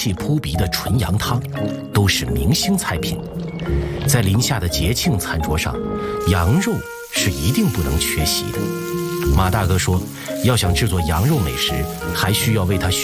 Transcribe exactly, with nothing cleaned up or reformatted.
气扑鼻的纯羊汤，都是明星菜品。在临夏的节庆餐桌上，羊肉是一定不能缺席的。马大哥说，要想制作羊肉美食，还需要为它